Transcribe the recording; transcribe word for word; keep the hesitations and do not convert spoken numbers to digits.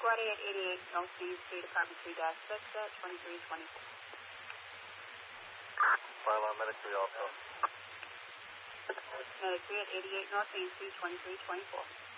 Squad A at eighty-eight North Main Street, apartment three dash six at twenty-three twenty-four. Pylon Medic three also. Medic three at eighty-eight North Main Street, twenty-three twenty-four.